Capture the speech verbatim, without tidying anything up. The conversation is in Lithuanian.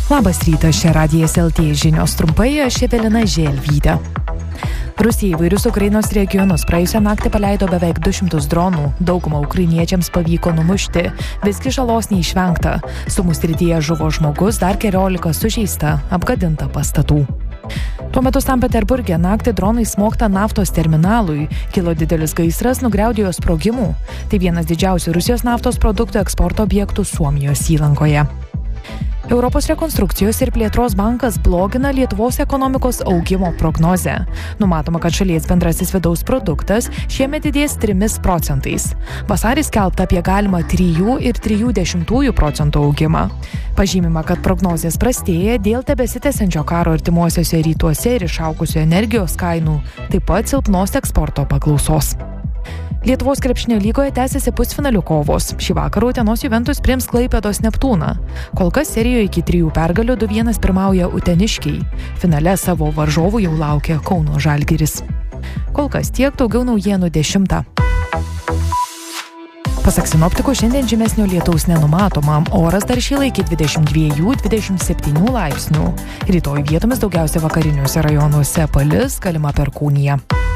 Labas rytas, čia Radijas L T žinios trumpai, aš Evelina Želvytė. Rusija įvairius Ukrainos regionus praėjusią naktį paleido beveik du šimtus dronų. Daugumą ukrainiečiams pavyko numušti, visgi žalos neišvengta. Sumų srityje žuvo žmogus, dar keliolika sužeista, apgadinta pastatų. Tuo metu Sankt Peterburge naktį dronai smogta naftos terminalui. Kilo didelis gaisras, nugriaudėjo sprogimų. Tai vienas didžiausių Rusijos naftos produktų eksporto objektų Suomijos įlankoje. Europos rekonstrukcijos ir plėtros bankas blogina Lietuvos ekonomikos augimo prognozę. Numatoma, kad šalies bendrasis vidaus produktas šiemet didės trimis procentais. Vasarį skelbta apie galimą trijų ir trijų dešimtųjų procentų augimą. Pažymima, kad prognozės prastėja dėl tebesitęsiančio karo artimuosiuose rytuose ir išaugusių energijos kainų, taip pat silpnos eksporto paklausos. Lietuvos krepšinio lygoje tęsiasi pusfinalių kovos. Šį vakarą Utenos Juventus priims Klaipėdos Neptūną. Kol kas serijoje iki trijų pergalių du vienas pirmauja uteniškiai. Finale savo varžovų jau laukia Kauno Žalgiris. Kol kas tiek, daugiau naujienų dešimtą. Pasak sinoptikų, šiandien žymesnio lietaus nenumatoma. Oras dar šyla iki dvidešimt dviejų dvidešimt septynių laipsnių. Rytoj vietomis daugiausia vakariniuose rajonuose palis, galima perkūnija.